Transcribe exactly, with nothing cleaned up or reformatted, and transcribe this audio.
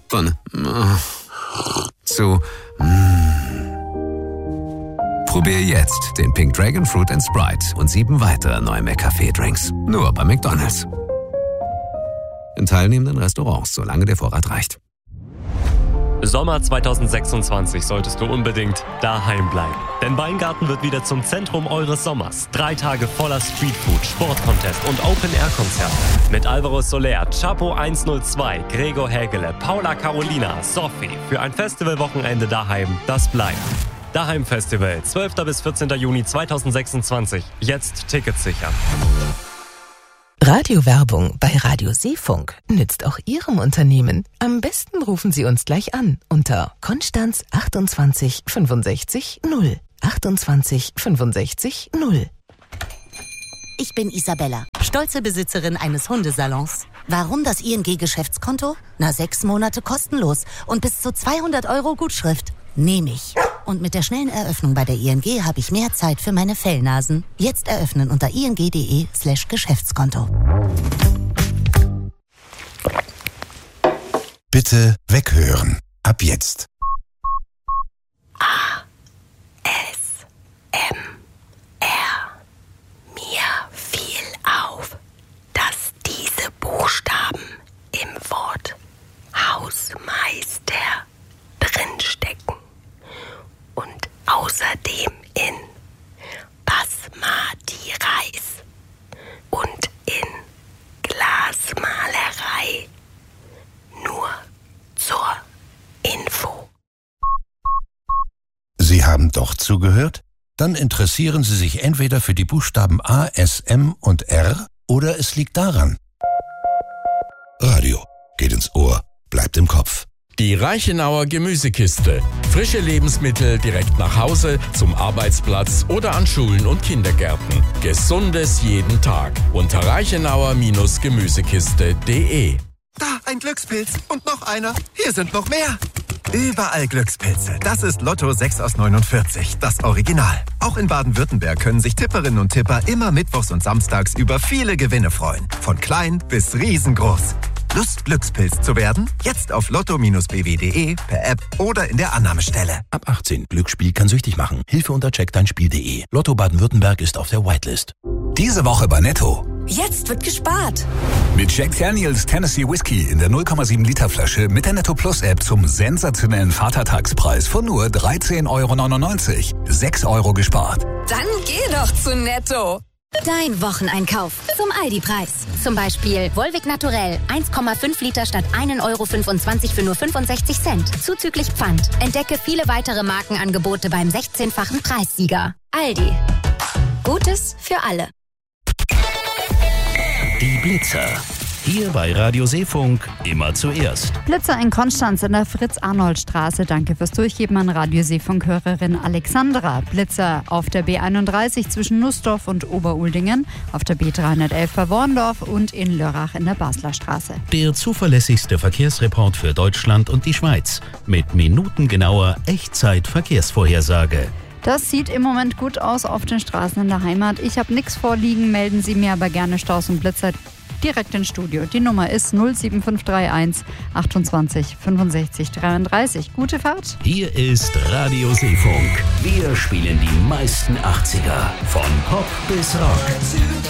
von äh, zu mm. Probier jetzt den Pink Dragon Fruit and Sprite und sieben weitere neue McCafé-Drinks. Nur bei McDonald's. In teilnehmenden Restaurants, solange der Vorrat reicht. Sommer zweitausendsechsundzwanzig solltest du unbedingt daheim bleiben. Denn Weingarten wird wieder zum Zentrum eures Sommers. Drei Tage voller Streetfood, Sportcontest und Open-Air-Konzerte. Mit Alvaro Soler, Chapo hundertzwei, Gregor Hägele, Paula Carolina, Sophie. Für ein Festivalwochenende daheim, das bleibt. Daheim Festival, zwölfter bis vierzehnter Juni zweitausendsechsundzwanzig. Jetzt Tickets sichern. Radiowerbung bei Radio Seefunk nützt auch Ihrem Unternehmen. Am besten rufen Sie uns gleich an unter Konstanz achtundzwanzig fünfundsechzig null. achtundzwanzig fünfundsechzig null. Ich bin Isabella, stolze Besitzerin eines Hundesalons. Warum das I N G-Geschäftskonto? Na, sechs Monate kostenlos und bis zu zweihundert Euro Gutschrift. Nehme ich. Und mit der schnellen Eröffnung bei der I N G habe ich mehr Zeit für meine Fellnasen. Jetzt eröffnen unter ing.de slash Geschäftskonto. Bitte weghören. Ab jetzt. A. S. M. R. Mir fiel auf, dass diese Buchstaben im Wort Hausmeister drinstecken und außerdem in Basmati Reis und in Glasmalerei. Nur zur Info. Sie haben doch zugehört? Dann interessieren Sie sich entweder für die Buchstaben A, S, M und R oder es liegt daran. Radio geht ins Ohr, bleibt im Kopf. Die Reichenauer Gemüsekiste. Frische Lebensmittel direkt nach Hause, zum Arbeitsplatz oder an Schulen und Kindergärten. Gesundes jeden Tag. Unter reichenauer Gemüsekiste punkt de. Da, ein Glückspilz. Und noch einer. Hier sind noch mehr. Überall Glückspilze. Das ist Lotto sechs aus neunundvierzig, das Original. Auch in Baden-Württemberg können sich Tipperinnen und Tipper immer mittwochs und samstags über viele Gewinne freuen. Von klein bis riesengroß. Lust, Glückspilz zu werden? Jetzt auf lotto Bindestrich b w punkt de, per App oder in der Annahmestelle. Ab achtzehn. Glücksspiel kann süchtig machen. Hilfe unter check dein spiel punkt de. Lotto Baden-Württemberg ist auf der Whitelist. Diese Woche bei Netto. Jetzt wird gespart. Mit Jack Daniels Tennessee Whiskey in der null Komma sieben Liter Flasche mit der Netto Plus App zum sensationellen Vatertagspreis von nur dreizehn Euro neunundneunzig. sechs Euro gespart. Dann geh doch zu Netto. Dein Wocheneinkauf zum Aldi-Preis. Zum Beispiel Volvic Naturell eins Komma fünf Liter statt ein Euro fünfundzwanzig für nur fünfundsechzig Cent. Zuzüglich Pfand. Entdecke viele weitere Markenangebote beim sechzehnfachen Preissieger. Aldi. Gutes für alle. Die Blitzer. Hier bei Radio Seefunk immer zuerst. Blitzer in Konstanz in der Fritz-Arnold-Straße. Danke fürs Durchgeben an Radio Seefunk-Hörerin Alexandra. Blitzer auf der B einunddreißig zwischen Nussdorf und Oberuldingen, auf der B dreihundertelf bei Worndorf und in Lörrach in der Basler Straße. Der zuverlässigste Verkehrsreport für Deutschland und die Schweiz. Mit minutengenauer Echtzeit-Verkehrsvorhersage. Das sieht im Moment gut aus auf den Straßen in der Heimat. Ich habe nichts vorliegen, melden Sie mir aber gerne Staus und Blitzer direkt ins Studio. Die Nummer ist null sieben fünf drei eins achtundzwanzig fünfundsechzig dreiunddreißig. Gute Fahrt. Hier ist Radio Seefunk. Wir spielen die meisten achtziger. Von Pop bis Rock.